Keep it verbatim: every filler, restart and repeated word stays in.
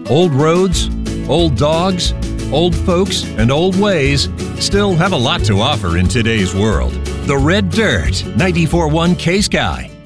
Old roads, old dogs, old folks, and old ways still have a lot to offer in today's world. The Red Dirt, ninety-four point one K-Sky.